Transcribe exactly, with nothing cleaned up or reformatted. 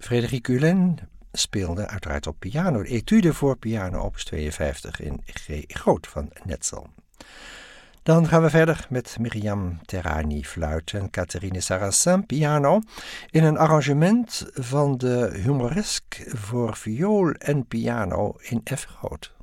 Frédéric Hulen speelde uiteraard op piano. De Etude voor piano opus tweeënvijftig in G groot van Netzel. Dan gaan we verder met Miriam Terrani fluit en Catherine Sarrazin piano in een arrangement van de Humoresque voor viool en piano in F groot.